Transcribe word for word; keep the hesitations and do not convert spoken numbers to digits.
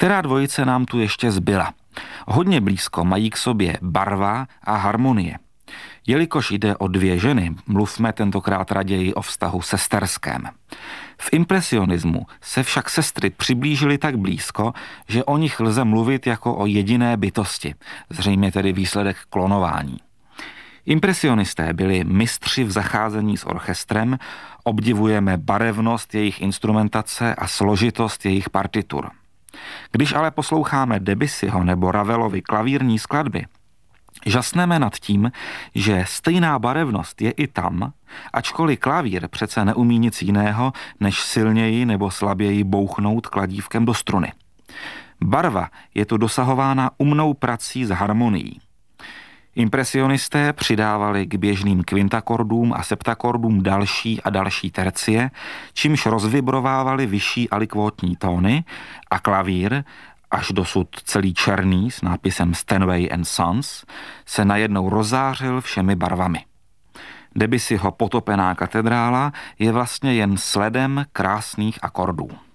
Která dvojice nám tu ještě zbyla? Hodně blízko mají k sobě barva a harmonie. Jelikož jde o dvě ženy, mluvme tentokrát raději o vztahu sesterském. V impresionismu se však sestry přiblížily tak blízko, že o nich lze mluvit jako o jediné bytosti, zřejmě tedy výsledek klonování. Impresionisté byli mistři v zacházení s orchestrem, obdivujeme barevnost jejich instrumentace a složitost jejich partitur. Když ale posloucháme Debussyho nebo Ravelovy klavírní skladby, žasneme nad tím, že stejná barevnost je i tam, ačkoliv klavír přece neumí nic jiného, než silněji nebo slaběji bouchnout kladívkem do struny. Barva je tu dosahována umnou prací s harmonií. Impresionisté přidávali k běžným kvintakordům a septakordům další a další tercie, čímž rozvibrovávali vyšší alikvótní tóny a klavír, až dosud celý černý s nápisem Steinway and Sons, se najednou rozářil všemi barvami. Debussyho Potopená katedrála je vlastně jen sledem krásných akordů.